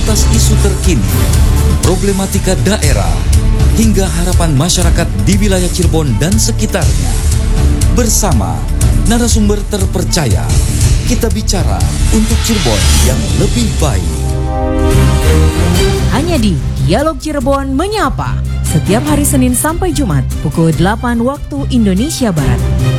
mengupas isu terkini, problematika daerah, hingga harapan masyarakat di wilayah Cirebon dan sekitarnya. Bersama narasumber terpercaya, kita bicara untuk Cirebon yang lebih baik. Hanya di Dialog Cirebon Menyapa, setiap hari Senin sampai Jumat pukul 8 waktu Indonesia Barat.